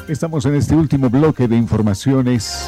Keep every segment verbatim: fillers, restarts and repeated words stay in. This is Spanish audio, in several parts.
Estamos en este último bloque de informaciones.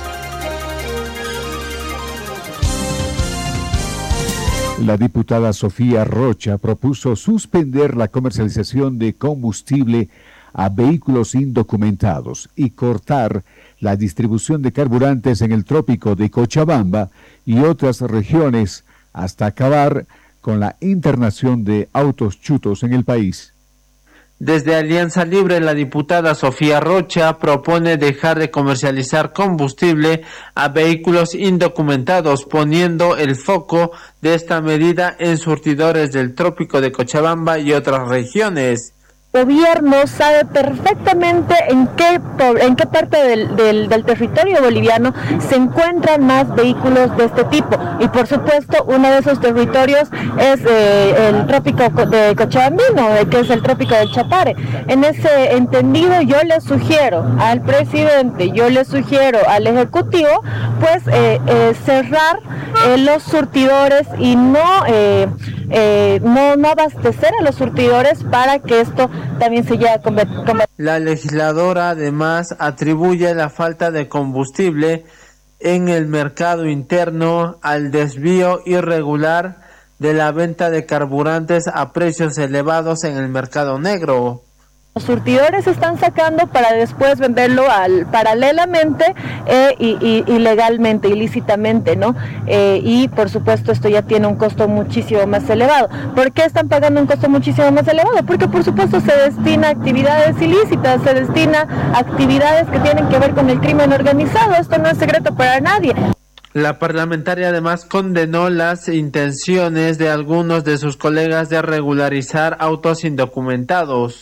La diputada Sofía Rocha propuso suspender la comercialización de combustible a vehículos indocumentados y cortar la distribución de carburantes en el trópico de Cochabamba y otras regiones hasta acabar con la internación de autos chutos en el país. Desde Alianza Libre, la diputada Sofía Rocha propone dejar de comercializar combustible a vehículos indocumentados, poniendo el foco de esta medida en surtidores del trópico de Cochabamba y otras regiones. El gobierno sabe perfectamente en qué, en qué parte del, del, del territorio boliviano se encuentran más vehículos de este tipo. Y por supuesto, uno de esos territorios es eh, el trópico de Cochabambino, que es el trópico del Chapare. En ese entendido, yo le sugiero al presidente, yo le sugiero al Ejecutivo, pues eh, eh, cerrar eh, los surtidores y no, eh, eh, no, no abastecer a los surtidores para que esto también se lleve a convertir. La legisladora además atribuye la falta de combustible en el mercado interno al desvío irregular de la venta de carburantes a precios elevados en el mercado negro. Los surtidores están sacando para después venderlo al, paralelamente eh, y, y, y legalmente, ilícitamente, ¿no? Eh, y por supuesto esto ya tiene un costo muchísimo más elevado. ¿Por qué están pagando un costo muchísimo más elevado? Porque por supuesto se destina a actividades ilícitas, se destina a actividades que tienen que ver con el crimen organizado. Esto no es secreto para nadie. La parlamentaria además condenó las intenciones de algunos de sus colegas de regularizar autos indocumentados.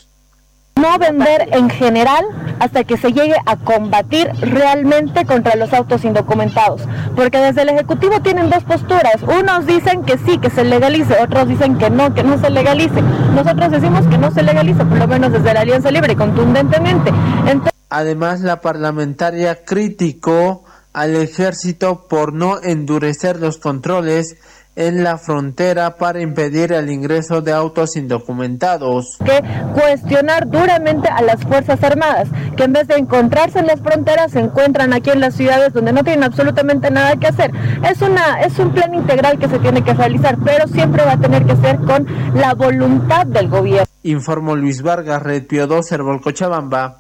No vender en general hasta que se llegue a combatir realmente contra los autos indocumentados, porque desde el Ejecutivo tienen dos posturas. Unos dicen que sí, que se legalice, otros dicen que no, que no se legalice. Nosotros decimos que no se legalice, por lo menos desde la Alianza Libre, contundentemente. Entonces... Además, la parlamentaria criticó al ejército por no endurecer los controles en la frontera para impedir el ingreso de autos indocumentados. Que cuestionar duramente a las Fuerzas Armadas, que en vez de encontrarse en las fronteras se encuentran aquí en las ciudades donde no tienen absolutamente nada que hacer. Es una es un plan integral que se tiene que realizar, pero siempre va a tener que ser con la voluntad del gobierno. Informó Luis Vargas, Red Pío dos, Herbol Cochabamba.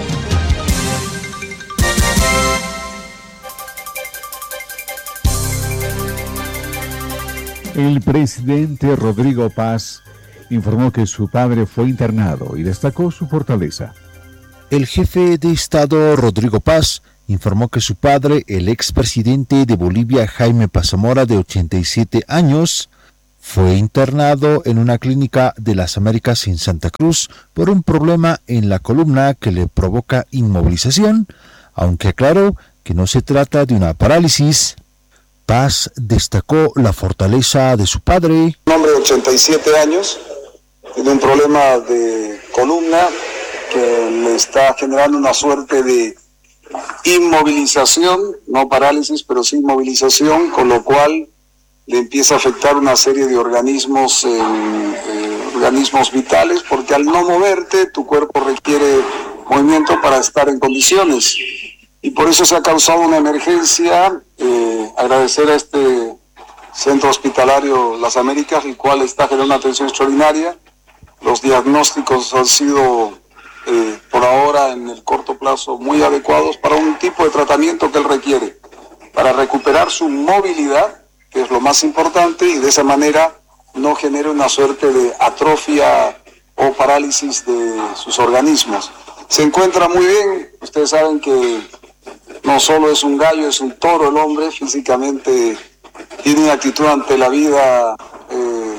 El presidente Rodrigo Paz informó que su padre fue internado y destacó su fortaleza. El jefe de Estado, Rodrigo Paz, informó que su padre, el expresidente de Bolivia, Jaime Paz Zamora, de ochenta y siete años, fue internado en una clínica de las Américas en Santa Cruz por un problema en la columna que le provoca inmovilización, aunque aclaró que no se trata de una parálisis. Paz destacó la fortaleza de su padre. Un hombre de ochenta y siete años, tiene un problema de columna que le está generando una suerte de inmovilización, no parálisis, pero sí inmovilización, con lo cual le empieza a afectar una serie de organismos, eh, eh, organismos vitales, porque al no moverte, tu cuerpo requiere movimiento para estar en condiciones. Y por eso se ha causado una emergencia. Eh, agradecer a este centro hospitalario Las Américas, el cual está generando una atención extraordinaria. Los diagnósticos han sido, eh, por ahora, en el corto plazo, muy adecuados para un tipo de tratamiento que él requiere, para recuperar su movilidad, que es lo más importante, y de esa manera no genere una suerte de atrofia o parálisis de sus organismos. Se encuentra muy bien. Ustedes saben que no solo es un gallo, es un toro el hombre. Físicamente tiene una actitud ante la vida, eh,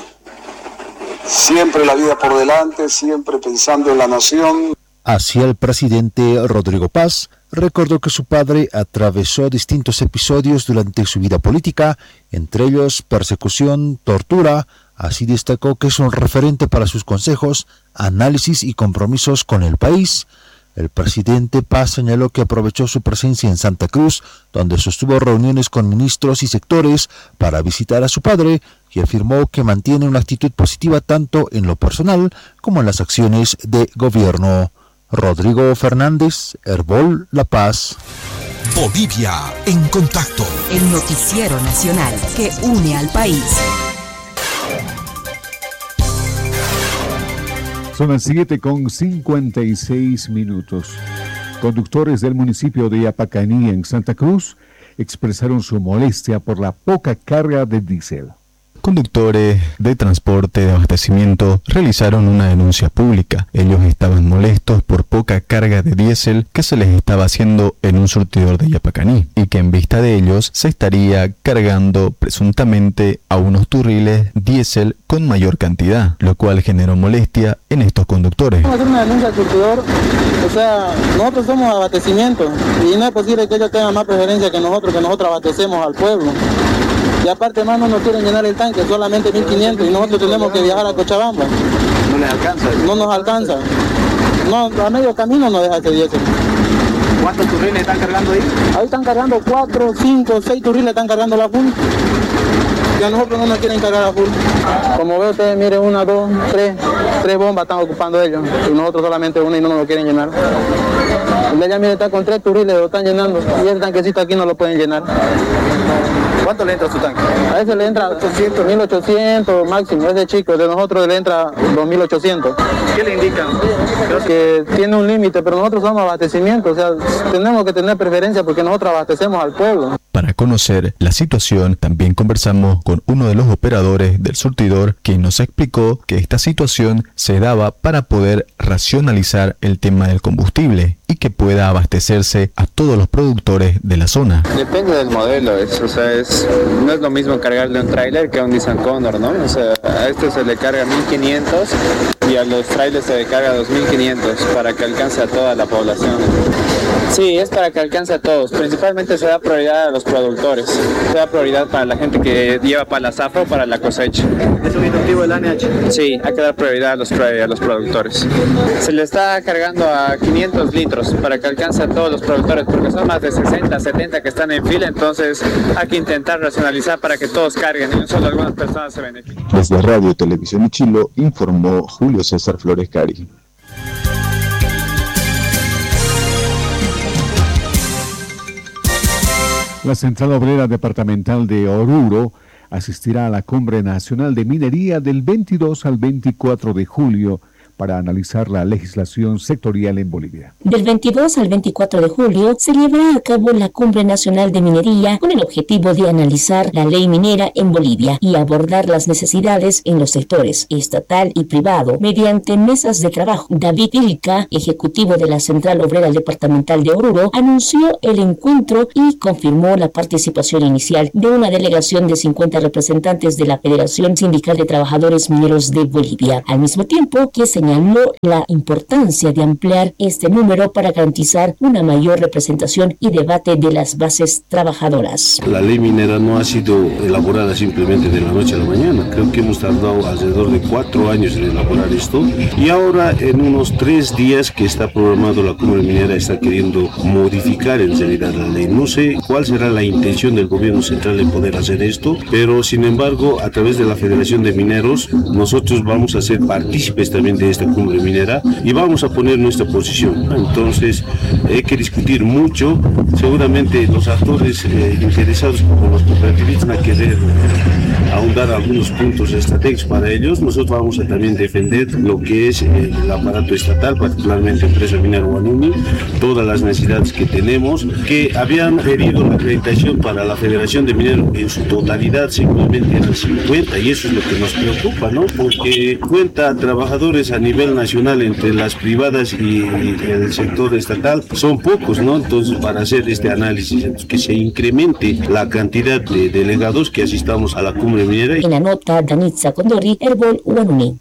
siempre la vida por delante, siempre pensando en la nación. Así el presidente Rodrigo Paz recordó que su padre atravesó distintos episodios durante su vida política, entre ellos persecución, tortura. Así destacó que es un referente para sus consejos, análisis y compromisos con el país. El presidente Paz señaló que aprovechó su presencia en Santa Cruz, donde sostuvo reuniones con ministros y sectores para visitar a su padre, y afirmó que mantiene una actitud positiva tanto en lo personal como en las acciones de gobierno. Rodrigo Fernández, Herbol La Paz. Bolivia en contacto. El noticiero nacional que une al país. Son las siete con cincuenta y seis minutos. Conductores del municipio de Yapacaní en Santa Cruz expresaron su molestia por la poca carga de diésel. Conductores de transporte de abastecimiento realizaron una denuncia pública. Ellos estaban molestos por poca carga de diésel que se les estaba haciendo en un surtidor de Yapacaní y que en vista de ellos se estaría cargando presuntamente a unos turriles diésel con mayor cantidad, lo cual generó molestia en estos conductores. Vamos a hacer una denuncia al surtidor, o sea, nosotros somos abastecimiento y no es posible que ellos tengan más preferencia que nosotros, que nosotros abastecemos al pueblo. Y aparte más no nos quieren llenar el tanque, solamente mil quinientos y nosotros tenemos que viajar a Cochabamba. ¿No les alcanza? No nos alcanza. No, a medio camino nos deja ese diésel. ¿Cuántos turriles están cargando ahí? Ahí están cargando cuatro, cinco, seis turriles están cargando la full. Y a nosotros no nos quieren cargar la full. Como ve usted, mire, una, dos, tres, tres bombas están ocupando ellos. Y nosotros solamente una y no nos lo quieren llenar. El de allá, mire, está con tres turriles, lo están llenando. Y el tanquecito aquí no lo pueden llenar. ¿Cuánto le entra a su tanque? A ese le entra mil ochocientos máximo, ese chico, de nosotros le entra dos mil ochocientos. ¿Qué le indican? Que tiene un límite, pero nosotros somos abastecimiento, o sea, tenemos que tener preferencia porque nosotros abastecemos al pueblo. Para conocer la situación, también conversamos con uno de los operadores del surtidor, quien nos explicó que esta situación se daba para poder racionalizar el tema del combustible y que pueda abastecerse a todos los productores de la zona. Depende del modelo, es, o sea, es, no es lo mismo cargarle un tráiler que a un Nissan Condor, ¿no? O sea, a este se le carga mil quinientos y a los trailers se le carga dos mil quinientos para que alcance a toda la población. Sí, es para que alcance a todos. Principalmente se da prioridad a los productores. Se da prioridad para la gente que lleva para la zafra o para la cosecha. ¿Es un instructivo del A N H? Sí, hay que dar prioridad a los, a los productores. Se le está cargando a quinientos litros para que alcance a todos los productores, porque son más de sesenta, setenta que están en fila, entonces hay que intentar racionalizar para que todos carguen y no solo algunas personas se beneficien. Desde Radio Televisión Ichilo informó Julio César Flores Cari. La Central Obrera Departamental de Oruro asistirá a la Cumbre Nacional de Minería del veintidós al veinticuatro de julio para analizar la legislación sectorial en Bolivia. Del veintidós al veinticuatro de julio se llevará a cabo la Cumbre Nacional de Minería con el objetivo de analizar la ley minera en Bolivia y abordar las necesidades en los sectores estatal y privado mediante mesas de trabajo. David Ilca, ejecutivo de la Central Obrera Departamental de Oruro, anunció el encuentro y confirmó la participación inicial de una delegación de cincuenta representantes de la Federación Sindical de Trabajadores Mineros de Bolivia, al mismo tiempo que se señaló la importancia de ampliar este número para garantizar una mayor representación y debate de las bases trabajadoras. La ley minera no ha sido elaborada simplemente de la noche a la mañana. Creo que hemos tardado alrededor de cuatro años en elaborar esto y ahora en unos tres días que está programado la cumbre minera está queriendo modificar en realidad la ley. No sé cuál será la intención del gobierno central en poder hacer esto, pero sin embargo a través de la Federación de Mineros nosotros vamos a ser partícipes también de esta cumbre minera y vamos a poner nuestra posición. Entonces hay que discutir mucho, seguramente los actores eh, interesados como los cooperativistas van a querer ahondar algunos puntos estratégicos para ellos. Nosotros vamos a también defender lo que es eh, el aparato estatal, particularmente Empresa Minera Huanuni, todas las necesidades que tenemos, que habían pedido la acreditación para la Federación de Mineros en su totalidad, simplemente eran cincuenta y eso es lo que nos preocupa, ¿no? Porque cuenta trabajadores a nivel nacional entre las privadas y el sector estatal son pocos, ¿no? Entonces, para hacer este análisis, que se incremente la cantidad de delegados que asistamos a la cumbre minera. En la nota, Danitza Condori, Herbol Huanuni.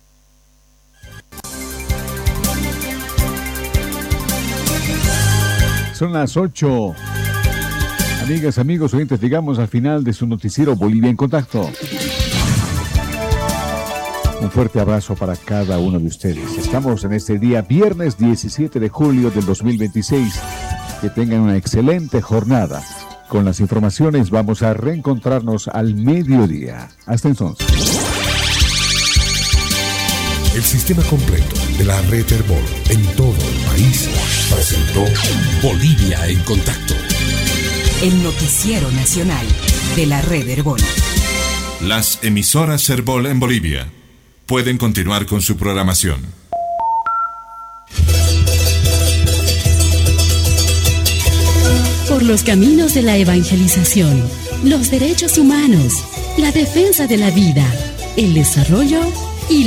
Son las ocho. Amigas, amigos, oyentes, llegamos al final de su noticiero Bolivia en Contacto. Un fuerte abrazo para cada uno de ustedes. Estamos en este día, viernes diecisiete de julio del dos mil veintiséis. Que tengan una excelente jornada. Con las informaciones vamos a reencontrarnos al mediodía. Hasta entonces. El sistema completo de la red Herbol en todo el país presentó Bolivia en Contacto. El noticiero nacional de la red Herbol. Las emisoras Herbol en Bolivia pueden continuar con su programación. Por los caminos de la evangelización, los derechos humanos, la defensa de la vida, el desarrollo